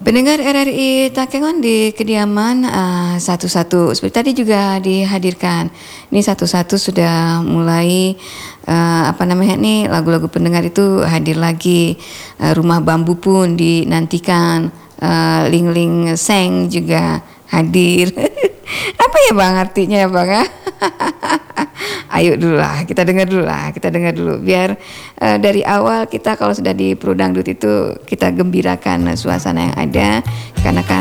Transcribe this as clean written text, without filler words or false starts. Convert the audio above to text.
Pendengar RRI Takengon di kediaman satu-satu seperti tadi juga dihadirkan. Ini satu-satu sudah mulai nih lagu-lagu pendengar itu hadir lagi. Rumah Bambu pun dinantikan. Ling Ling Seng juga hadir. Apa ya Bang artinya ya Bang? Ayo dulu lah, kita dengar dulu. Biar dari awal kita kalau sudah di Pro Dangdut itu kita gembirakan suasana yang ada. Karena kan